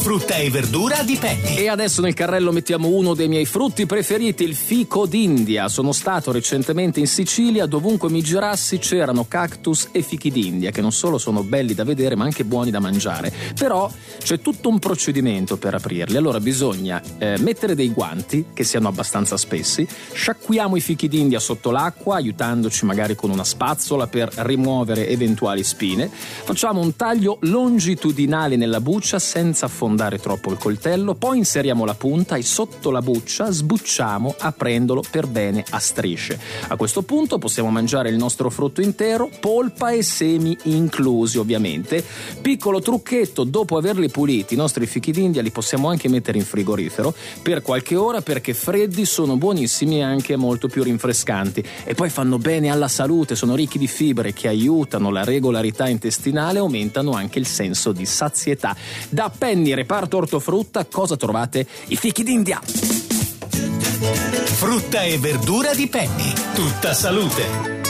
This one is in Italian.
Frutta e verdura di Penny. E adesso nel carrello mettiamo uno dei miei frutti preferiti, il fico d'India. Sono stato recentemente in Sicilia, dovunque mi girassi c'erano cactus e fichi d'India, che non solo sono belli da vedere ma anche buoni da mangiare. Però c'è tutto un procedimento per aprirli. Allora bisogna mettere dei guanti che siano abbastanza spessi, sciacquiamo i fichi d'India sotto l'acqua aiutandoci magari con una spazzola per rimuovere eventuali spine, facciamo un taglio longitudinale nella buccia senza affondare troppo il coltello, poi inseriamo la punta e sotto la buccia sbucciamo aprendolo per bene a strisce. A questo punto possiamo mangiare il nostro frutto intero, polpa e semi inclusi ovviamente. Piccolo trucchetto: dopo averli puliti i nostri fichi d'India li possiamo anche mettere in frigorifero per qualche ora, perché freddi sono buonissimi e anche molto più rinfrescanti, e poi fanno bene alla salute, sono ricchi di fibre che aiutano la regolarità intestinale e aumentano anche il senso di sazietà. Da Penny Reparto Ortofrutta cosa trovate? I fichi d'India. Frutta e verdura di Penny, tutta salute.